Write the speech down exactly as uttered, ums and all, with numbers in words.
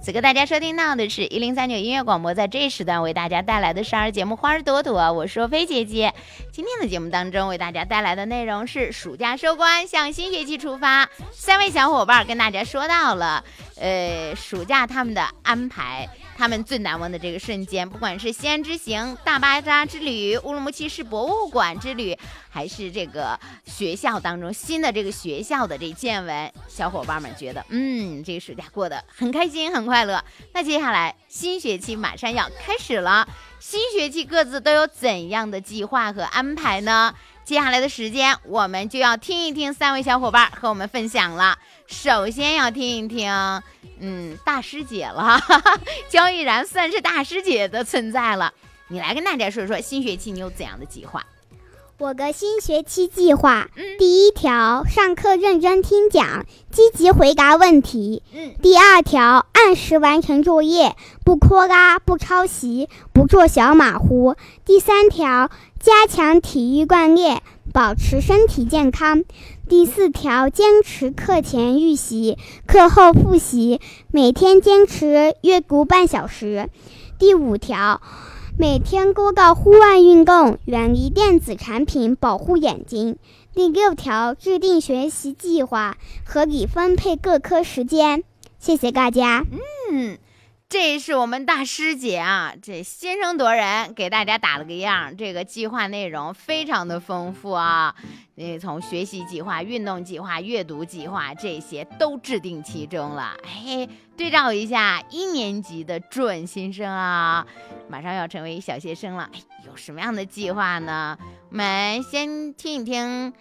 此刻大家收听到的是一零三九音乐广播，在这一时段为大家带来的少儿节目花儿朵朵，我是菲姐姐。今天的节目当中为大家带来的内容是暑假收官，向新学期出发。三位小伙伴跟大家说到了呃，暑假他们的安排，他们最难忘的这个瞬间，不管是西安之行、大巴扎之旅、乌鲁木齐市博物馆之旅，还是这个学校当中新的这个学校的这见闻，小伙伴们觉得嗯，这个暑假过得很开心很快乐。那接下来新学期马上要开始了，新学期各自都有怎样的计划和安排呢？接下来的时间我们就要听一听三位小伙伴和我们分享了。首先要听一听嗯，大师姐了，焦毅然算是大师姐的存在了，你来跟大家说说新学期你有怎样的计划？ 我的新学期计划，嗯、第一条，上课认真听讲，积极回答问题。嗯、第二条，按时完成作业，不拖拉，不抄袭，不做小马虎。第三条，加强体育锻炼，保持身体健康。第四条，坚持课前预习，课后复习，每天坚持阅读半小时。第五条，每天多到户外运动，远离电子产品，保护眼睛。第六条，制定学习计划，合理分配各科时间。谢谢大家。 嗯，这是我们大师姐啊，这先声夺人，给大家打了个样。这个计划内容非常的丰富啊，从学习计划、运动计划、阅读计划这些都制定其中了。哎，对照一下一年级的准新生啊，马上要成为小学生了，哎，有什么样的计划呢？我们先听一听